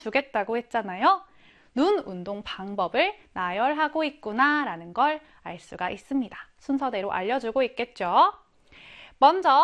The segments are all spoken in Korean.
주겠다고 했잖아요. 눈 운동 방법을 나열하고 있구나 라는 걸 알 수가 있습니다. 순서대로 알려주고 있겠죠. 먼저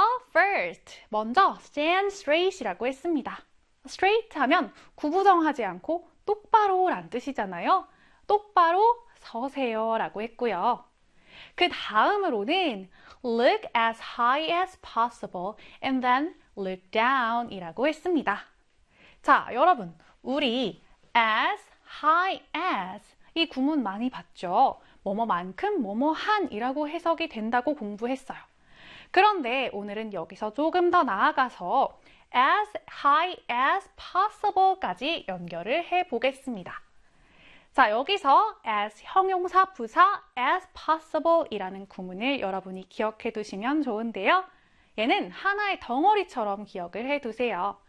먼저 stand straight이라고 했습니다. straight 하면 구부정하지 않고 똑바로 란 뜻이잖아요. 똑바로 서세요 라고 했고요. 그 다음으로는 look as high as possible and then look down 이라고 했습니다. 자, 여러분, 우리 as high as 이 구문 많이 봤죠? 뭐뭐만큼 뭐뭐한 이라고 해석이 된다고 공부했어요. 그런데 오늘은 여기서 조금 더 나아가서 as high as possible까지 연결을 해 보겠습니다. 자, 여기서 as 형용사 부사 as possible 이라는 구문을 여러분이 기억해 두시면 좋은데요. 얘는 하나의 덩어리처럼 기억을 해 두세요.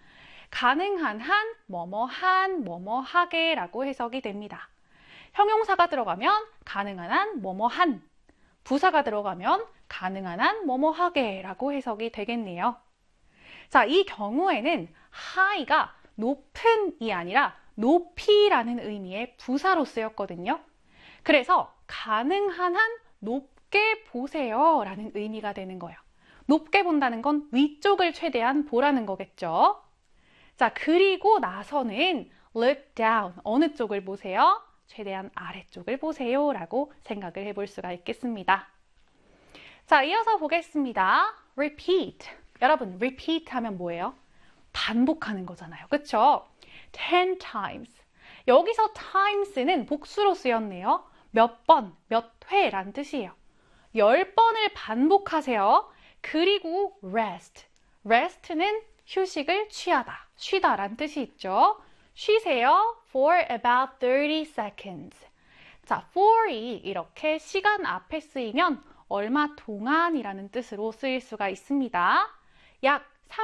가능한 한, 뭐뭐한, 뭐뭐하게 라고 해석이 됩니다. 형용사가 들어가면 가능한 한, 뭐뭐한, 부사가 들어가면 가능한 한, 뭐뭐하게 라고 해석이 되겠네요. 자, 이 경우에는 high가 높은이 아니라 높이라는 의미의 부사로 쓰였거든요. 그래서 가능한 한 높게 보세요 라는 의미가 되는 거예요. 높게 본다는 건 위쪽을 최대한 보라는 거겠죠. 자, 그리고 나서는 look down, 어느 쪽을 보세요? 최대한 아래쪽을 보세요 라고 생각을 해볼 수가 있겠습니다. 자, 이어서 보겠습니다. repeat. 여러분, repeat 하면 뭐예요? 반복하는 거잖아요. 그쵸? 10 times. 여기서 times는 복수로 쓰였네요. 몇 번, 몇 회란 뜻이에요. 10번을 반복하세요. 그리고 rest. rest는 휴식을 취하다, 쉬다란 뜻이 있죠. 쉬세요. for about 30 seconds. 자, for이 이렇게 시간 앞에 쓰이면 얼마 동안이라는 뜻으로 쓰일 수가 있습니다. 약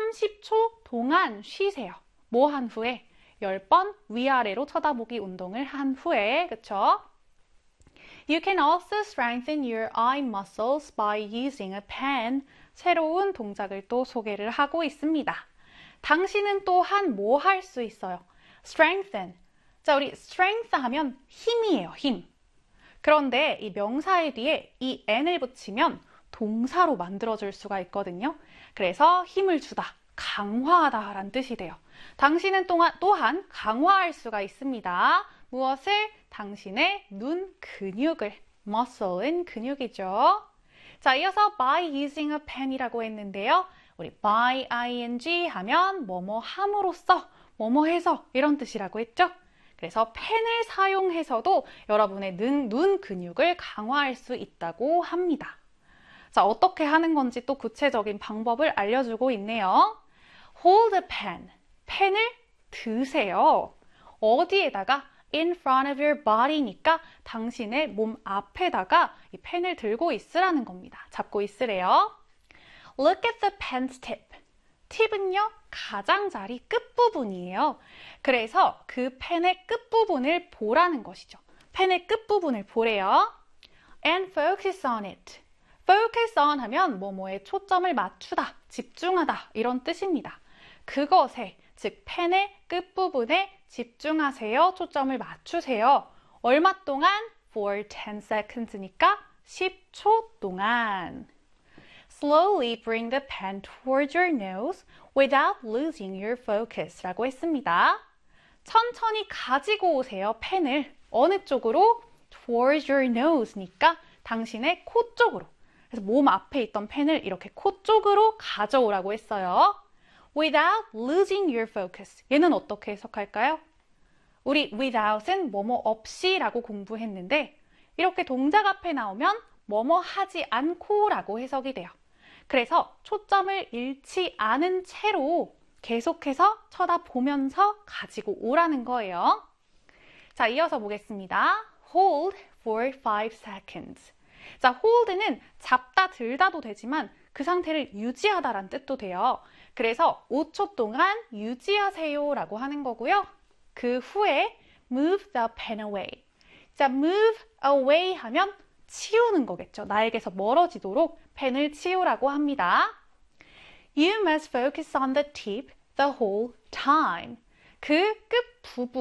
30초 동안 쉬세요. 뭐 한 후에? 10번 위아래로 쳐다보기 운동을 한 후에, 그쵸? You can also strengthen your eye muscles by using a pen. 새로운 동작을 또 소개를 하고 있습니다. 당신은 또한 뭐 할 수 있어요? strengthen. 자, 우리 strength 하면 힘이에요, 힘. 그런데 이 명사의 뒤에 이 n을 붙이면 동사로 만들어줄 수가 있거든요. 그래서 힘을 주다, 강화하다 라는 뜻이 돼요. 당신은 또한 강화할 수가 있습니다. 무엇을? 당신의 눈 근육을. muscle은 근육이죠. 자, 이어서 by using a pen이라고 했는데요. 우리 by ing 하면 뭐뭐 함으로써, 뭐뭐 해서 이런 뜻이라고 했죠. 그래서 펜을 사용해서도 여러분의 눈 근육을 강화할 수 있다고 합니다. 자, 어떻게 하는 건지 또 구체적인 방법을 알려주고 있네요. Hold a pen. 펜을 드세요. 어디에다가? In front of your body니까 당신의 몸 앞에다가 이 펜을 들고 있으라는 겁니다. 잡고 있으래요. Look at the pen's tip. 팁은요, 가장자리 끝부분이에요. 그래서 그 펜의 끝부분을 보라는 것이죠. 펜의 끝부분을 보래요. And focus on it. focus on 하면 뭐뭐에 초점을 맞추다, 집중하다 이런 뜻입니다. 그것에, 즉 펜의 끝부분에 집중하세요. 초점을 맞추세요. 얼마 동안? For 10 seconds니까 10초 동안. Slowly bring the pen towards your nose without losing your focus 라고 했습니다. 천천히 가지고 오세요. 펜을. 어느 쪽으로? Towards your nose니까 당신의 코 쪽으로. 그래서 몸 앞에 있던 펜을 이렇게 코 쪽으로 가져오라고 했어요. Without losing your focus. 얘는 어떻게 해석할까요? 우리 without은 뭐뭐 없이 라고 공부했는데 이렇게 동작 앞에 나오면 뭐뭐 하지 않고 라고 해석이 돼요. 그래서 초점을 잃지 않은 채로 계속해서 쳐다보면서 가지고 오라는 거예요. 자, 이어서 보겠습니다. Hold for 5 seconds. 자, hold는 잡다 들다도 되지만 그 상태를 유지하다라는 뜻도 돼요. 그래서 5초 동안 유지하세요 라고 하는 거고요. 그 후에 move the pen away. 자, move away 하면 치우는 거겠죠. 나에게서 멀어지도록 펜을 치우라고 합니다. You must focus on the tip the whole time. 그 끝 부분